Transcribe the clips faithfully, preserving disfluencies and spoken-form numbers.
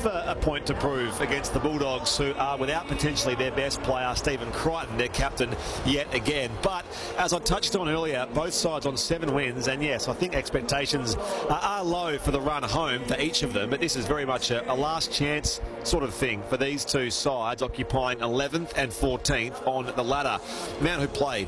have uh, a point to prove against the Bulldogs, who are without potentially their best player, Stephen Crichton, their captain, yet again. But as I touched on earlier, both sides on seven wins, and yes, I think expectations are, are low for the run home for each of them, but this is very much a, a last chance sort of thing for these two sides, occupying eleventh and fourteenth on the ladder. Man who played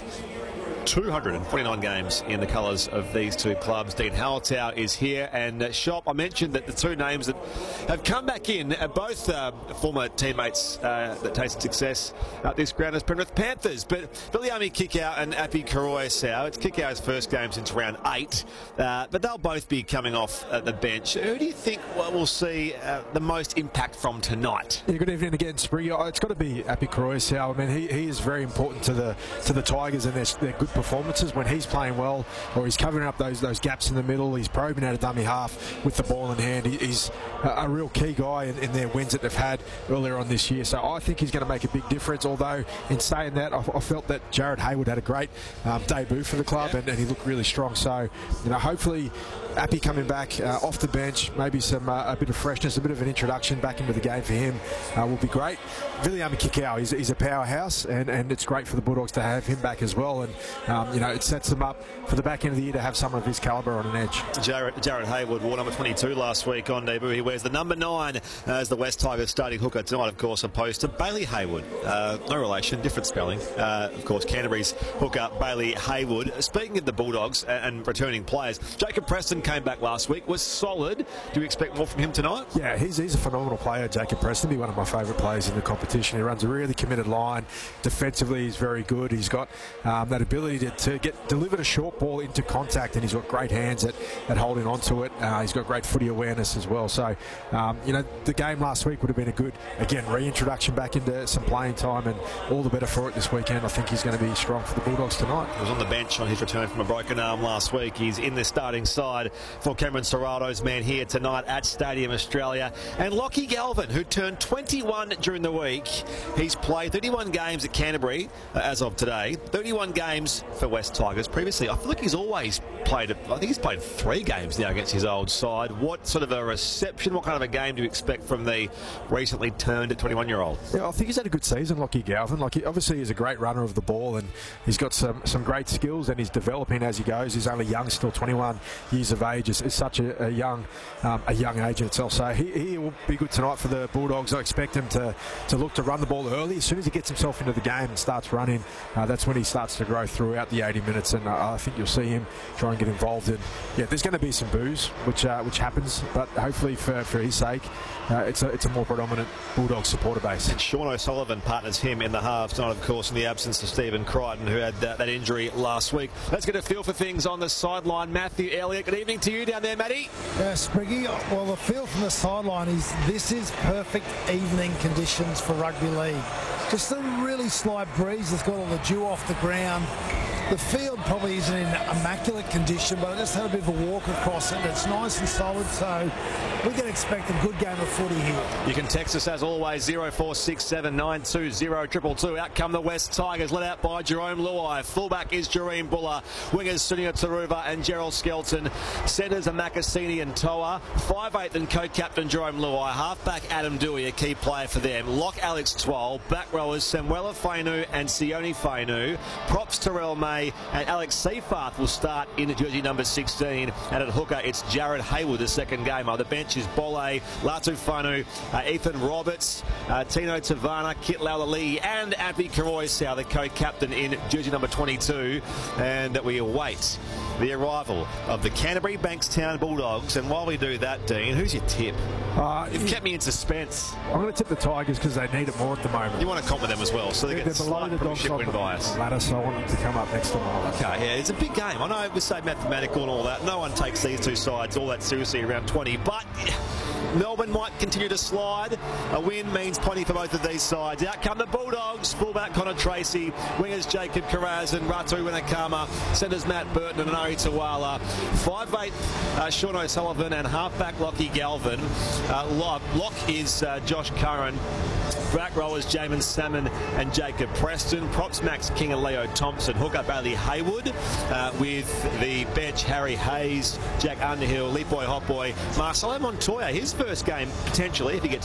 two hundred forty-nine games in the colours of these two clubs. Dean Hallertau is here, and uh, Shop, I mentioned that the two names that have come back in are both uh, former teammates uh, that tasted success at this ground as Penrith Panthers, but Viliami Kikau and Api Koroisau. It's Kikau's first game since round eight, uh, but they'll both be coming off at the bench. Who do you think we'll see uh, the most impact from tonight? Yeah, good evening again, Spriggy. It's got to be Api Koroisau. I mean, he, he is very important to the to the Tigers and their, their good performances when he's playing well, or he's covering up those those gaps in the middle. He's probing out a dummy half with the ball in hand. He, he's a, a real key guy in, in their wins that they've had earlier on this year. So I think he's going to make a big difference. Although in saying that, I, I felt that Jared Hayward had a great um, debut for the club, yeah. and, and he looked really strong. So you know, hopefully Appy coming back uh, off the bench, maybe some uh, a bit of freshness, a bit of an introduction back into the game for him uh, will be great. Viliami Kikau, he's, he's a powerhouse, and, and it's great for the Bulldogs to have him back as well. And um, you know, it sets them up for the back end of the year to have someone of his calibre on an edge. Jared, Jared Hayward wore number twenty-two last week on debut. He wears the number nine as the West Tigers starting hooker tonight, of course, opposed to Bailey Hayward. Uh, no relation, different spelling. Uh, of course, Canterbury's hooker, Bailey Hayward. Speaking of the Bulldogs and, and returning players, Jacob Preston came back last week, was solid. Do you expect more from him tonight? Yeah, he's, he's a phenomenal player, Jacob Preston. He's one of my favourite players in the competition. He runs a really committed line. Defensively, he's very good. He's got um, that ability to, to get delivered a short ball into contact, and he's got great hands at, at holding onto it. Uh, he's got great footy awareness as well. So, um, you know, the game last week would have been a good, again, reintroduction back into some playing time, and all the better for it this weekend. I think he's going to be strong for the Bulldogs tonight. He was on the bench on his return from a broken arm last week. He's in the starting side for Cameron Serrato's man here tonight at Stadium Australia. And Lockie Galvin, who turned twenty-one during the week. He's played thirty-one games at Canterbury uh, as of today, thirty-one games for West Tigers previously. I feel like he's always played, I think he's played three games now against his old side. What sort of a reception, what kind of a game do you expect from the recently turned twenty-one-year-old? Yeah, I think he's had a good season, Lockie Galvin. Like, he, obviously he's a great runner of the ball, and he's got some, some great skills, and he's developing as he goes. He's only young still, twenty-one years of age. Is, is such a, a young um, a young age in itself. So he, he will be good tonight for the Bulldogs. I expect him to, to look to run the ball early. As soon as he gets himself into the game and starts running, uh, that's when he starts to grow throughout the eighty minutes, and uh, I think you'll see him try and get involved in. Yeah, there's going to be some boos, which uh, which happens, but hopefully for, for his sake, uh, it's a it's a more predominant Bulldog supporter base. And Sean O'Sullivan partners him in the halves tonight, of course, in the absence of Stephen Crichton, who had uh, that injury last week. Let's get a feel for things on the sideline. Matthew Elliott, good evening to you down there, Matty. Yes, Spriggy. Well, the feel from the sideline is this is perfect evening conditions for rugby league. Just a really slight breeze that's got all the dew off the ground. The field probably isn't in immaculate condition, but I just had a bit of a walk across it. It's nice and solid, so we can expect a good game of footy here. You can text us as always, zero four six seven nine two zero two two two. Out come the West Tigers, led out by Jerome Luai. Fullback is Jareen Buller. Wingers Sunil Taruva and Gerald Skelton. Centres are Makasini and Toa. five eight and co-captain Jerome Luai. Halfback Adam Dewey, a key player for them. Lock Alex Twal. Back rowers Samuela Fainu and Sione Fainu. Props Terrell May and Alex Seyfarth will start in jersey number sixteen. And at hooker, it's Jared Hayward, the second gamer. The bench is Bolle, Latu Fanu, uh, Ethan Roberts, uh, Tino Tavana, Kit Laulali, and Api Koroisau, the co-captain in jersey number twenty-two. And that we await the arrival of the Canterbury Bankstown Bulldogs. And while we do that, Dean, who's your tip? Uh, You've kept me in suspense. I'm going to tip the Tigers because they need it more at the moment. You want to comp with them as well, so they they're, get they're below slight the Dogs premiership win bias. ladder, so I want them to come up next to them. Okay, yeah, it's a big game. I know we say mathematical and all that. No one takes these two sides all that seriously around twenty, but Melbourne might continue to slide. A win means plenty for both of these sides. Out come the Bulldogs. Fullback Connor Tracy, wingers Jacob Carraz and Ratu Winakama, centres Matt Burton and Ari Tawala. five eight uh, Sean O'Sullivan and halfback Lockie Galvin. Uh, Lock, Lock is uh, Josh Curran. Back rowers Jamin Salmon and Jacob Preston. Props Max King and Leo Thompson. Hooker Bailey Hayward uh, with the bench Harry Hayes, Jack Underhill, Leap Boy Hot Boy, Marcelo Montoya. His first game potentially if he gets